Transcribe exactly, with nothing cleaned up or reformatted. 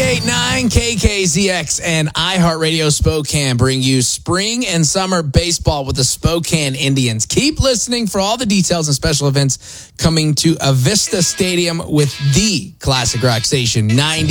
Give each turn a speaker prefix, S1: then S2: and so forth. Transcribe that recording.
S1: ninety-eight point nine K K Z X and iHeartRadio Spokane bring you spring and summer baseball with the Spokane Indians. Keep listening for all the details and special events coming to Avista Stadium with the Classic Rock Station ninety.